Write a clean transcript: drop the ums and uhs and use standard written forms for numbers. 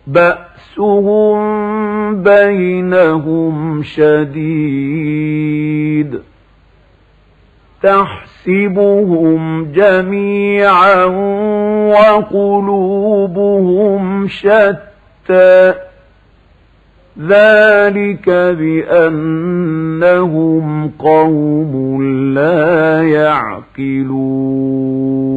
بأسهم بينهم شديد تحسبهم جميعا وقلوبهم شتى ذلك بأنهم قوم لا يعقلون